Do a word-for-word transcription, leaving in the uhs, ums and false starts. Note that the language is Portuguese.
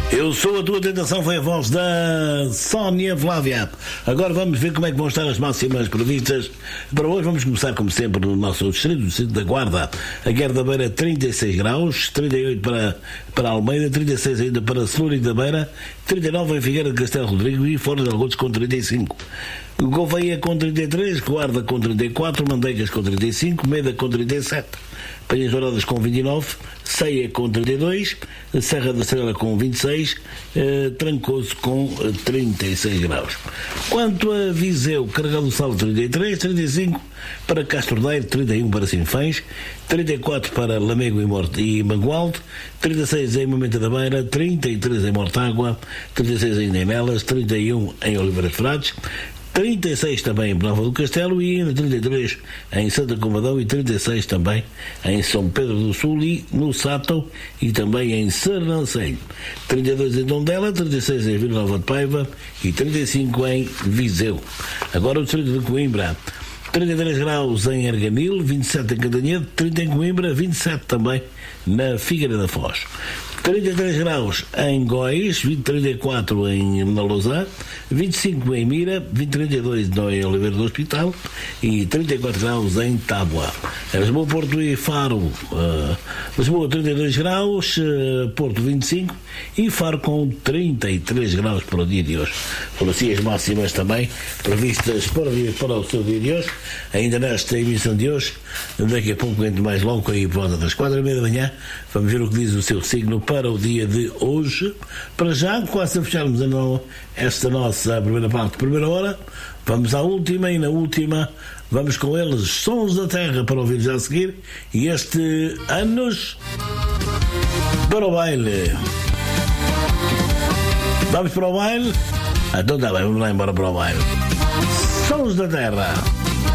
Eu sou a tua tentação, foi a voz da Sónia Flávia. Agora vamos ver como é que vão estar as máximas previstas. Para hoje vamos começar, como sempre, no nosso distrito, no distrito da Guarda. A Guerra da Beira, trinta e seis graus, trinta e oito para, para Almeida, trinta e seis ainda para Celúrico da Beira, trinta e nove em Figueira de Castelo Rodrigo e Fora de Algodos com trinta e cinco. Gouveia com trinta e três, Guarda com trinta e quatro, Mandeigas com trinta e cinco, Meda com trinta e sete, Penhas Douradas com vinte e nove, Ceia com trinta e dois, Serra da Estrela com vinte e seis, eh, Trancoso com trinta e seis graus. Quanto a Viseu, Carregal do Sal trinta e três, trinta e cinco para Castordeiro, trinta e um para Sinfãs, trinta e quatro para Lamego e, Morte, e Mangualde, trinta e seis em Moimenta da Beira, trinta e três em Mortágua, trinta e seis ainda em Nelas, trinta e um em Oliveiras Frades, trinta e seis também em Nova do Castelo e ainda trinta e três em Santa Comadão e trinta e seis também em São Pedro do Sul e no Sátão e também em Sernancelho. trinta e dois em Tondela, trinta e seis em Vila Nova de Paiva e trinta e cinco em Viseu. Agora o distrito de Coimbra. trinta e três graus em Arganil, vinte e sete em Cantanhede, trinta em Coimbra, vinte e sete também na Figueira da Foz. trinta e três graus em Góis, trinta e quatro em na Lousã, vinte e cinco em Mira, trinta e dois em Oliveira do Hospital e trinta e quatro graus em Tábua. Lisboa, Porto e Faro, uh, Lisboa trinta e dois graus, uh, Porto vinte e cinco e Faro com trinta e três graus para o dia de hoje. Por assim as máximas também previstas para, para o seu dia de hoje, ainda nesta emissão de hoje. Daqui a pouco, entre mais longo, aí por volta das quatro e meia da manhã, vamos ver o que diz o seu signo para o dia de hoje. Para já, quase a fecharmos a no, esta nossa primeira parte, primeira hora, vamos à última e na última vamos com eles, Sons da Terra, para ouvir já a seguir, e este Anos para o Baile. Vamos para o baile? Então está bem, vamos lá embora para o baile. Sons da Terra.